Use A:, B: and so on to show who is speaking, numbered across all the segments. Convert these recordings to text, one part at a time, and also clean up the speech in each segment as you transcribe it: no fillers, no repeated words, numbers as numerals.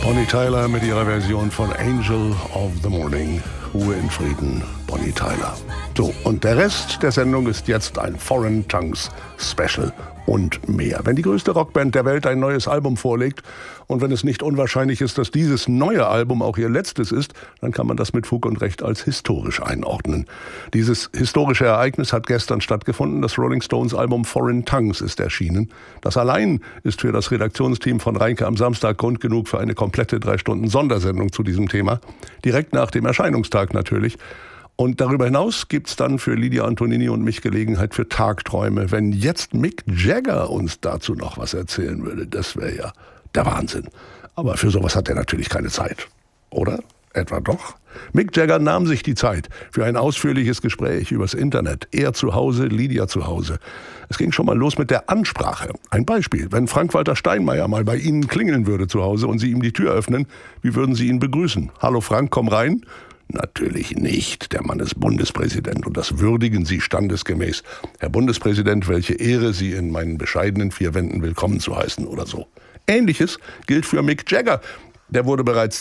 A: Bonnie Tyler mit ihrer Version von Angel of the Morning. Ruhe in Frieden, Bonnie Tyler. So, und der Rest der Sendung ist jetzt ein Foreign Tongues Special und mehr. Wenn die größte Rockband der Welt ein neues Album vorlegt und wenn es nicht unwahrscheinlich ist, dass dieses neue Album auch ihr letztes ist, dann kann man das mit Fug und Recht als historisch einordnen. Dieses historische Ereignis hat gestern stattgefunden. Das Rolling Stones Album Foreign Tongues ist erschienen. Das allein ist für das Redaktionsteam von Reinke am Samstag Grund genug für eine komplette 3 Stunden Sondersendung zu diesem Thema. Direkt nach dem Erscheinungstag natürlich. Und darüber hinaus gibt's dann für Lydia Antonini und mich Gelegenheit für Tagträume. Wenn jetzt Mick Jagger uns dazu noch was erzählen würde, das wäre ja der Wahnsinn. Aber für sowas hat er natürlich keine Zeit. Oder? Etwa doch? Mick Jagger nahm sich die Zeit für ein ausführliches Gespräch übers Internet. Er zu Hause, Lydia zu Hause. Es ging schon mal los mit der Ansprache. Ein Beispiel. Wenn Frank-Walter Steinmeier mal bei Ihnen klingeln würde zu Hause und Sie ihm die Tür öffnen, wie würden Sie ihn begrüßen? Hallo Frank, komm rein. Natürlich nicht. Der Mann ist Bundespräsident und das würdigen Sie standesgemäß. Herr Bundespräsident, welche Ehre, Sie in meinen bescheidenen 4 Wänden willkommen zu heißen oder so. Ähnliches gilt für Mick Jagger. Der wurde bereits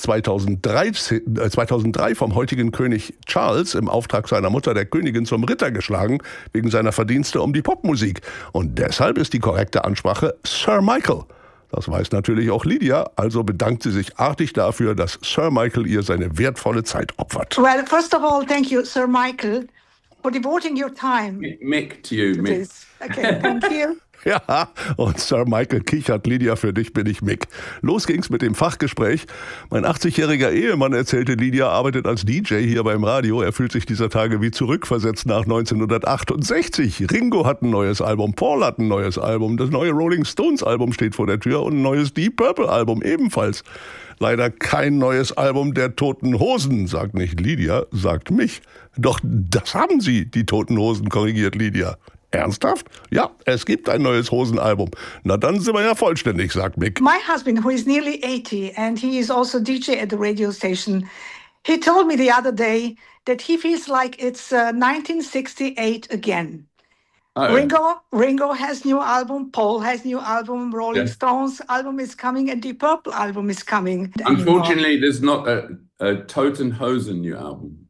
A: 2003 vom heutigen König Charles im Auftrag seiner Mutter, der Königin, zum Ritter geschlagen, wegen seiner Verdienste um die Popmusik. Und deshalb ist die korrekte Ansprache Sir Michael. Das weiß natürlich auch Lydia, also bedankt sie sich artig dafür, dass Sir Michael ihr seine wertvolle Zeit opfert.
B: Well, first of all, thank you, Sir Michael, for devoting your time.
C: Mick to you, Mick.
B: Okay, thank you.
A: Ja, und Sir Michael kichert, Lydia, für dich bin ich Mick. Los ging's mit dem Fachgespräch. Mein 80-jähriger Ehemann, erzählte Lydia, arbeitet als DJ hier beim Radio. Er fühlt sich dieser Tage wie zurückversetzt nach 1968. Ringo hat ein neues Album, Paul hat ein neues Album, das neue Rolling Stones Album steht vor der Tür und ein neues Deep Purple Album ebenfalls. Leider kein neues Album der Toten Hosen, sagt nicht Lydia, sagt mich. Doch das haben sie, die Toten Hosen, korrigiert Lydia. Ernsthaft? Ja, es gibt ein neues Hosenalbum. Na, dann sind wir ja vollständig, sagt Mick.
B: My husband, who is nearly 80 and he is also DJ at the radio station, he told me the other day that he feels like it's 1968 again.
C: Oh.
B: Ringo has new album, Paul has new album, Rolling Stones album is coming, and Deep Purple album is coming.
C: Unfortunately, there's not a Toten Hosen new album.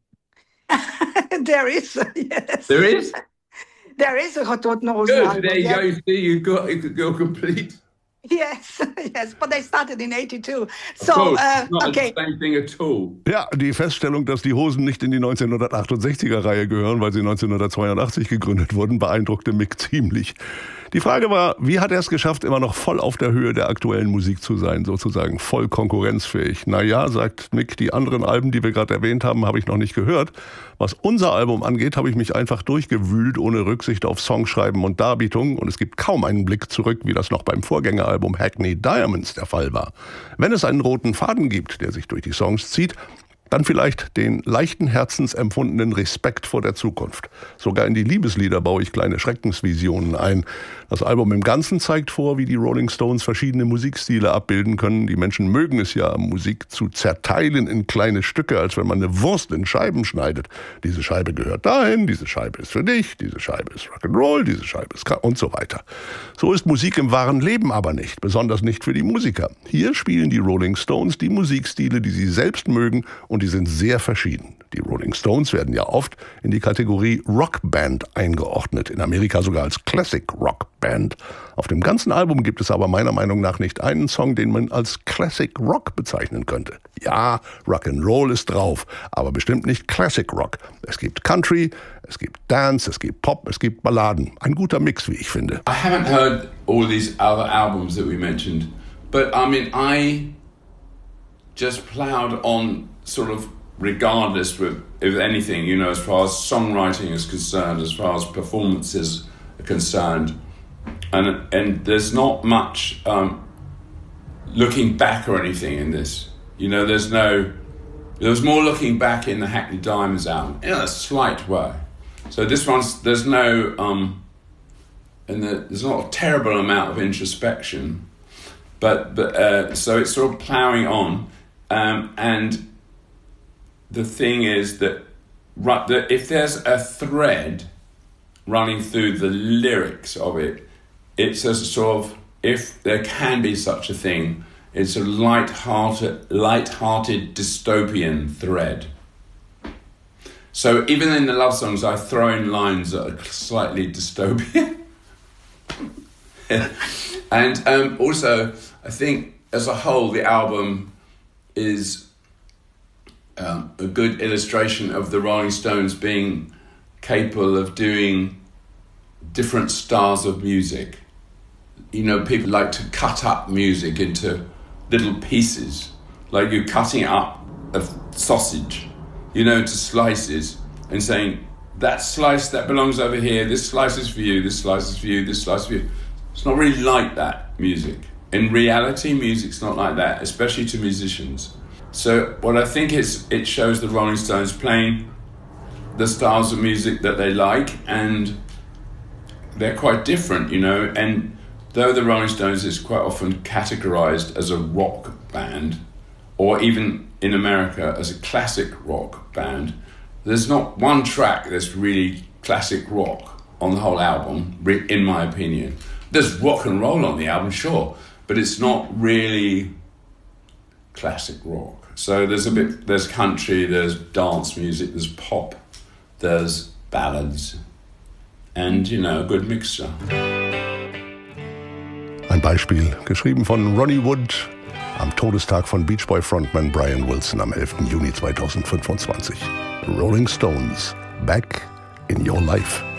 B: There is, yes.
C: There is?
B: There is a Toten Hosen album.
C: Good, there you go. See, you're complete.
B: Yes, but they started in 82.
C: So, not
B: okay.
C: the same thing at all.
A: Ja, die Feststellung, dass die Hosen nicht in die 1968er-Reihe gehören, weil sie 1982 gegründet wurden, beeindruckte Mick ziemlich. Die Frage war, wie hat er es geschafft, immer noch voll auf der Höhe der aktuellen Musik zu sein, sozusagen voll konkurrenzfähig? Naja, sagt Mick, die anderen Alben, die wir gerade erwähnt haben, habe ich noch nicht gehört. Was unser Album angeht, habe ich mich einfach durchgewühlt, ohne Rücksicht auf Songschreiben und Darbietung. Und es gibt kaum einen Blick zurück, wie das noch beim Vorgängeralbum Hackney Diamonds der Fall war. Wenn es einen roten Faden gibt, der sich durch die Songs zieht, dann vielleicht den leichten Herzens empfundenen Respekt vor der Zukunft. Sogar in die Liebeslieder baue ich kleine Schreckensvisionen ein. Das Album im Ganzen zeigt vor, wie die Rolling Stones verschiedene Musikstile abbilden können. Die Menschen mögen es ja, Musik zu zerteilen in kleine Stücke, als wenn man eine Wurst in Scheiben schneidet. Diese Scheibe gehört dahin, diese Scheibe ist für dich, diese Scheibe ist Rock'n'Roll, diese Scheibe ist und so weiter. So ist Musik im wahren Leben aber nicht, besonders nicht für die Musiker. Hier spielen die Rolling Stones die Musikstile, die sie selbst mögen, und die sind sehr verschieden. Die Rolling Stones werden ja oft in die Kategorie Rockband eingeordnet, in Amerika sogar als Classic Rockband. Auf dem ganzen Album gibt es aber meiner Meinung nach nicht einen Song, den man als Classic Rock bezeichnen könnte. Ja, Rock'n'Roll ist drauf, aber bestimmt nicht Classic Rock. Es gibt Country, es gibt Dance, es gibt Pop, es gibt Balladen. Ein guter Mix, wie ich finde.
C: I haven't heard all these other albums that we mentioned, but I mean, I just plowed on sort of regardless of anything, you know, as far as songwriting is concerned, as far as performances are concerned. And there's not much looking back or anything in this. You know, there was more looking back in the Hackney Diamonds album, in a slight way. So this one's, there's not a terrible amount of introspection, but so it's sort of ploughing on, and the thing is that if there's a thread running through the lyrics of it, it's a sort of, if there can be such a thing, It's a light-hearted dystopian thread. So even in the love songs, I throw in lines that are slightly dystopian. And also, I think as a whole, the album is a good illustration of the Rolling Stones being capable of doing different styles of music. You know, people like to cut up music into little pieces, like you're cutting up a sausage, you know, into slices, and saying, that slice that belongs over here, this slice is for you, this slice is for you, this slice is for you. It's not really like that, music. In reality, music's not like that, especially to musicians. So what I think is, it shows the Rolling Stones playing the styles of music that they like, and they're quite different, you know. And though the Rolling Stones is quite often categorized as a rock band, or even in America as a classic rock band, there's not one track that's really classic rock on the whole album, in my opinion. There's rock and roll on the album, sure, but it's not really classic rock. So there's country, there's dance music, there's pop, there's ballads, and, you know, a good mixture.
A: Ein Beispiel, geschrieben von Ronnie Wood am Todestag von Beach Boy Frontman Brian Wilson am 11. Juni 2025. Rolling Stones, Back in Your Life.